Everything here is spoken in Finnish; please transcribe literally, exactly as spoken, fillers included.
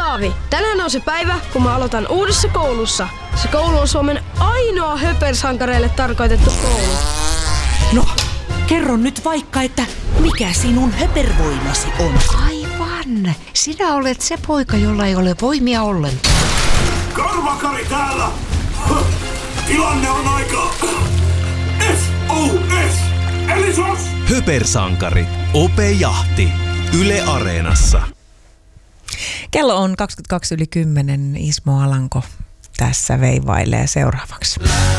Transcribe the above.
Taavi, tänään on se päivä, kun mä aloitan uudessa koulussa. Se koulu on Suomen ainoa höpersankareille tarkoitettu koulu. No, kerro nyt vaikka, että mikä sinun höpervoimasi on? Aivan, sinä olet se poika, jolla ei ole voimia ollenkaan. Karvakari täällä! Tilanne on aika... S O S! Eli sos! Höpersankari. Ope Jahti. Yle Areenassa. Kello on kaksikymmentäkaksi yli kymmenen. Ismo Alanko tässä veivailee seuraavaksi.